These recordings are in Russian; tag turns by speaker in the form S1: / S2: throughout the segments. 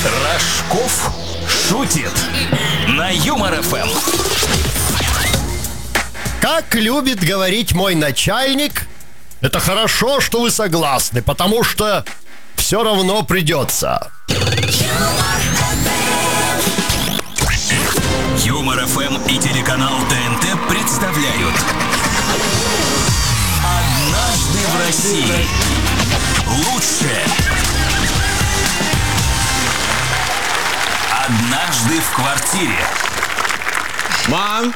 S1: Рожков шутит на Юмор ФМ.
S2: Как любит говорить мой начальник, это хорошо, что вы согласны, потому что все равно придется.
S1: Юмор ФМ и телеканал ТНТ представляют «Однажды в России». Лучшее. Однажды в квартире.
S3: Мам!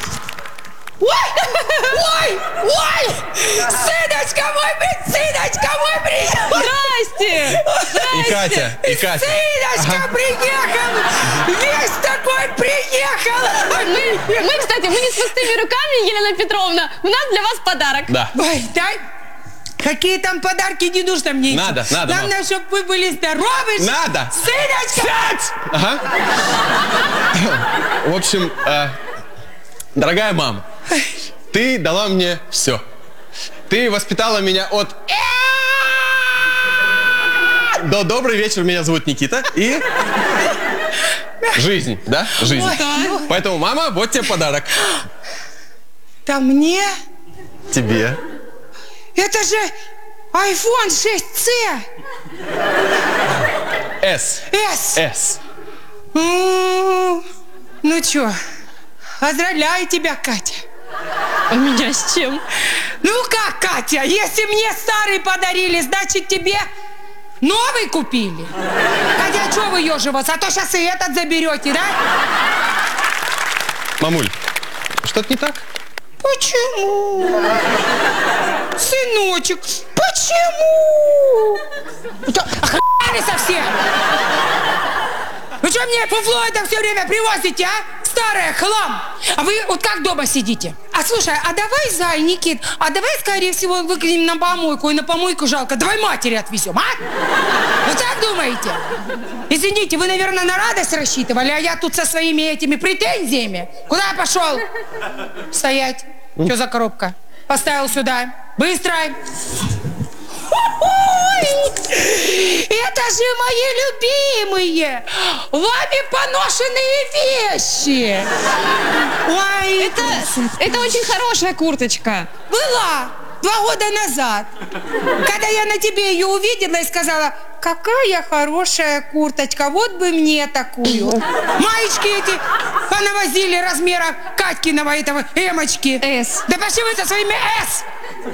S4: Ой! Сыночка мой приехал!
S5: Здрасте!
S3: И Катя, и Катя.
S4: Сыночка приехал! Весь такой приехал!
S5: Мы, кстати, мы не с пустыми руками, Елена Петровна. У нас для вас подарок.
S3: Да.
S4: Ой, дай! Какие там подарки, не нужно мне.
S3: Надо, надо,
S4: Главное,
S3: мам.
S4: чтобы вы были здоровы.
S3: Надо!
S4: Сыночка!
S3: Ага. В общем, дорогая мама, ты дала мне все. Ты воспитала меня от до добрый вечер, меня зовут Никита. И жизнь, да? Жизнь.
S4: Ой.
S3: Поэтому, мама, вот тебе подарок.
S4: Да мне?
S3: Тебе.
S4: Это же iPhone 6C.
S3: S.
S4: S.
S3: S.
S4: Ну чё, поздравляю тебя, Катя.
S5: А меня с чем?
S4: Ну как, Катя, если мне старый подарили, значит тебе новый купили. Хотя что выеживаться, а то сейчас и этот заберете, да?
S3: Мамуль, что-то не так?
S4: Почему? Сыночек, почему? Вы что, охренели совсем? Вы что мне фуфло это все время привозите, а? Старое, хлам. А вы вот как дома сидите? А слушай, а давай, Зай, Никит, а давай, скорее всего, выкинем на помойку, и на помойку жалко. Давай матери отвезем, а? Вы так думаете? Извините, вы, наверное, на радость рассчитывали, а я тут со своими этими претензиями. Куда я пошел? Стоять. Что за коробка? Поставил сюда. Быстро. Ой, это же мои любимые, вами поношенные вещи. Ой,
S5: Это очень хорошая курточка.
S4: была 2 года назад, когда я на тебе ее увидела и сказала: какая хорошая курточка, вот бы мне такую. Маечки эти понавозили размера Катькиного этого эмочки.
S5: S.
S4: Да пошли вы со своими S.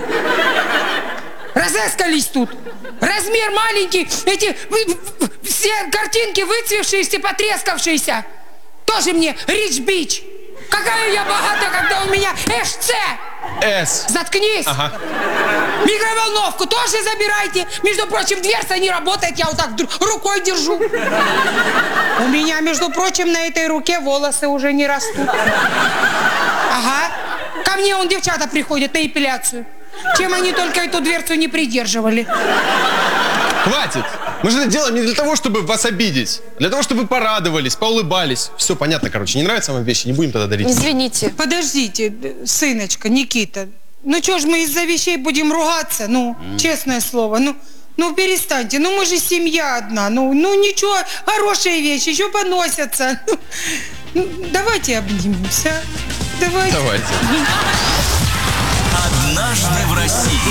S4: Разэскались тут. Размер маленький. Эти все картинки выцвевшиеся, потрескавшиеся. Тоже мне Рич Бич. Какая я богата, когда у меня СЦ.
S3: S.
S4: Заткнись.
S3: Ага.
S4: Микроволновку тоже забирайте. Между прочим, дверца не работает. Я вот так рукой держу. У меня, между прочим, на этой руке волосы уже не растут. Ага. Ко мне он девчата приходят на эпиляцию. Чем они только эту дверцу не придерживали.
S3: Хватит! Мы же это делаем не для того, чтобы вас обидеть. Для того, чтобы вы порадовались, поулыбались. Все понятно, короче. Не нравятся вам вещи, не будем тогда дарить.
S5: Извините.
S4: Подождите, сыночка, Никита. Ну что ж мы из-за вещей будем ругаться? Ну, честное слово, ну перестаньте. Ну мы же семья одна. Ну ничего, хорошие вещи еще поносятся. Ну, давайте обнимемся. Давайте.
S3: Давайте.
S1: «Однажды в России».